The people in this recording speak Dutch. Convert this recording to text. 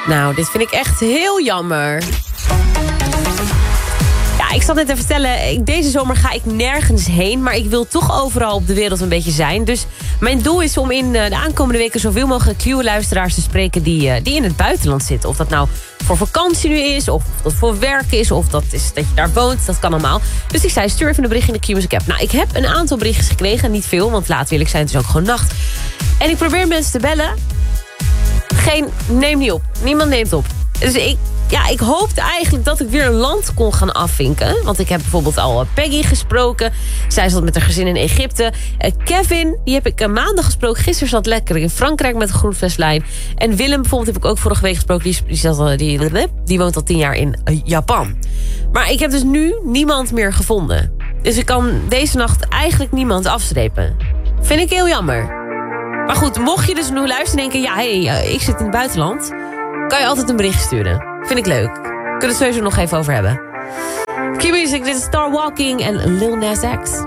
Nou, dit vind ik echt heel jammer. Ja, ik zal net even vertellen, deze zomer ga ik nergens heen, maar ik wil toch overal op de wereld een beetje zijn. Dus mijn doel is om in de aankomende weken zoveel mogelijk Q-luisteraars te spreken die in het buitenland zitten. Of dat nou voor vakantie nu is, of dat voor werk is, of dat is dat je daar woont. Dat kan allemaal. Dus ik zei, stuur even een bericht in de Q-Music app. Nou, ik heb een aantal berichtjes gekregen, niet veel, want laat wil ik zijn, het is ook gewoon nacht. En ik probeer mensen te bellen. Neem niet op. Niemand neemt op. Dus ik hoopte eigenlijk dat ik weer een land kon gaan afvinken. Want ik heb bijvoorbeeld al Peggy gesproken. Zij zat met haar gezin in Egypte. Kevin, die heb ik maandag gesproken. Gisteren zat lekker in Frankrijk met een groenfestlijn. En Willem bijvoorbeeld heb ik ook vorige week gesproken. Die woont al 10 jaar in Japan. Maar ik heb dus nu niemand meer gevonden. Dus ik kan deze nacht eigenlijk niemand afstrepen. Vind ik heel jammer. Maar goed, mocht je dus nu luisteren en denken... ik zit in het buitenland... kan je altijd een bericht sturen. Vind ik leuk. Kunnen we het sowieso nog even over hebben. Q-Music, dit is Star Walking en Lil Nas X.